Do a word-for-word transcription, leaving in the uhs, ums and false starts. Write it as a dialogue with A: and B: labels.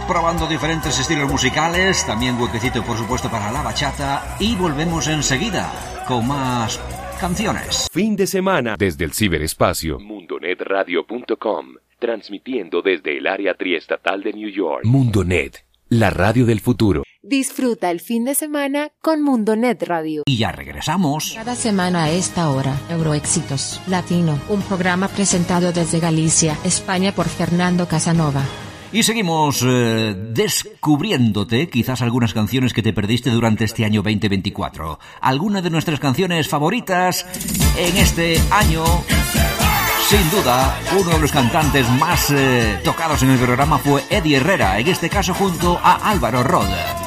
A: probando diferentes estilos musicales, también huequecito por supuesto para la bachata, y volvemos enseguida con más canciones.
B: Fin de semana desde el ciberespacio
C: mundonet radio punto com, transmitiendo desde el área triestatal de New York.
B: Mundonet, la radio del futuro.
D: Disfruta el fin de semana con Mundonet Radio.
A: Y ya regresamos.
E: Cada semana a esta hora, Euroéxitos Latino, un programa presentado desde Galicia, España por Fernando Casanova.
A: Y seguimos eh, descubriéndote quizás algunas canciones que te perdiste durante este año veinte veinticuatro. Algunas de nuestras canciones favoritas en este año. Sin duda, uno de los cantantes más eh, tocados en el programa fue Eddie Herrera, en este caso junto a Álvaro Roda.